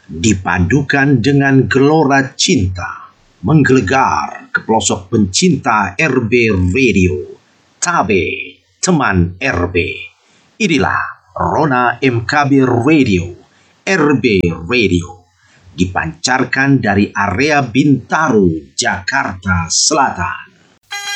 dipadukan dengan gelora cinta, menggelegar ke pelosok pencinta RB Radio. Tabe, teman RB. Inilah Rona MKB Radio, RB Radio, dipancarkan dari area Bintaro, Jakarta Selatan.